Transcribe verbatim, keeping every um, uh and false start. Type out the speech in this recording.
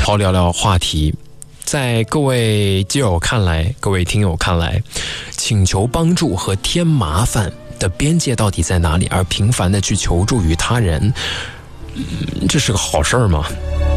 超聊聊话题。在各位基友看来，各位听友看来，请求帮助和添麻烦的边界到底在哪里？而频繁的去求助于他人，嗯，这是个好事儿吗？